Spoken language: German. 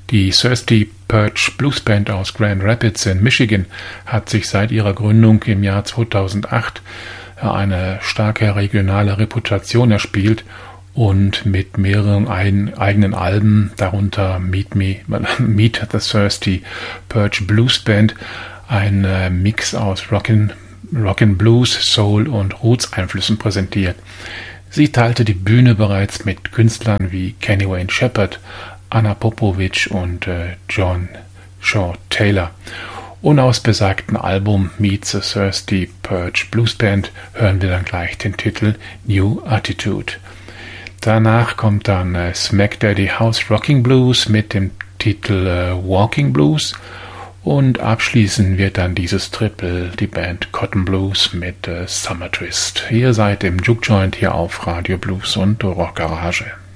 Die Thirsty Perch Blues Band aus Grand Rapids in Michigan hat sich seit ihrer Gründung im Jahr 2008 eine starke regionale Reputation erspielt und mit mehreren eigenen Alben, darunter Meet the Thirsty Perch Blues Band, ein Mix aus Rockin' Blues, Soul und Roots-Einflüssen präsentiert. Sie teilte die Bühne bereits mit Künstlern wie Kenny Wayne Shepherd, Anna Popovic und John Shaw Taylor. Und aus besagten Album Meet the Thirsty Perch Blues Band hören wir dann gleich den Titel New Attitude. Danach kommt dann Smack Daddy House Rocking Blues mit dem Titel Walking Blues und abschließen wird dann dieses Triple die Band Cotton Blues mit Summer Twist. Ihr seid im Juke Joint hier auf Radio Blues und Rock Garage.